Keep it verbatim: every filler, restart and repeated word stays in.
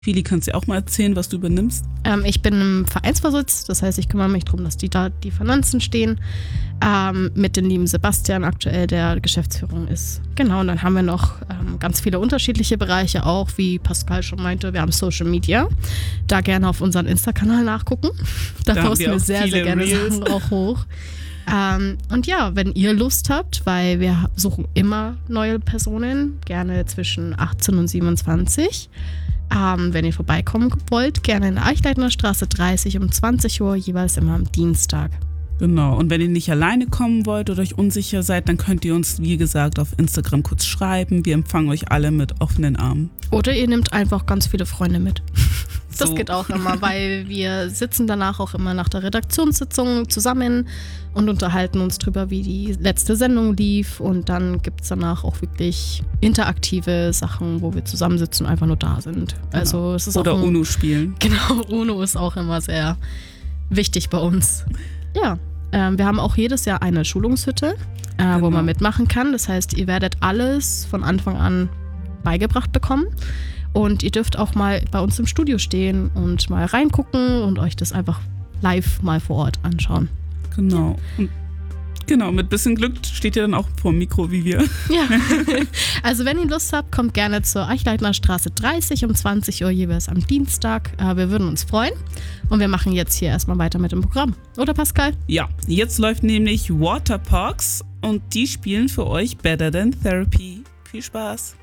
Fili, kannst du auch mal erzählen, was du übernimmst? Ähm, ich bin im Vereinsvorsitz, das heißt, ich kümmere mich darum, dass die da die Finanzen stehen. Ähm, mit dem lieben Sebastian aktuell, der Geschäftsführung ist. Genau, und dann haben wir noch ähm, ganz viele unterschiedliche Bereiche auch, wie Pascal schon meinte, wir haben Social Media. Da gerne auf unseren Insta-Kanal nachgucken. Da, da posten wir sehr, sehr gerne Reels. Sachen auch hoch. Ähm, und ja, wenn ihr Lust habt, weil wir suchen immer neue Personen, gerne zwischen achtzehn und siebenundzwanzig. Ähm, wenn ihr vorbeikommen wollt, gerne in der Eichleitner Straße dreißig um zwanzig Uhr, jeweils immer am Dienstag. Genau, und wenn ihr nicht alleine kommen wollt oder euch unsicher seid, dann könnt ihr uns, wie gesagt, auf Instagram kurz schreiben. Wir empfangen euch alle mit offenen Armen. Oder ihr nehmt einfach ganz viele Freunde mit. Das So. geht auch immer, weil wir sitzen danach auch immer nach der Redaktionssitzung zusammen und unterhalten uns drüber, wie die letzte Sendung lief. Und dann gibt es danach auch wirklich interaktive Sachen, wo wir zusammensitzen und einfach nur da sind. Genau. Also es ist Oder auch ein, Uno spielen. Genau, Uno ist auch immer sehr wichtig bei uns. Ja, ähm, wir haben auch jedes Jahr eine Schulungshütte, äh, Genau. wo man mitmachen kann. Das heißt, ihr werdet alles von Anfang an beigebracht bekommen. Und ihr dürft auch mal bei uns im Studio stehen und mal reingucken und euch das einfach live mal vor Ort anschauen. Genau. Und genau, mit bisschen Glück steht ihr dann auch vor dem Mikro wie wir. Ja, also wenn ihr Lust habt, kommt gerne zur Eichleitner Straße dreißig um zwanzig Uhr jeweils am Dienstag. Äh, wir würden uns freuen. Und wir machen jetzt hier erstmal weiter mit dem Programm. Oder Pascal? Ja, jetzt läuft nämlich Waterparks und die spielen für euch Better Than Therapy. Viel Spaß!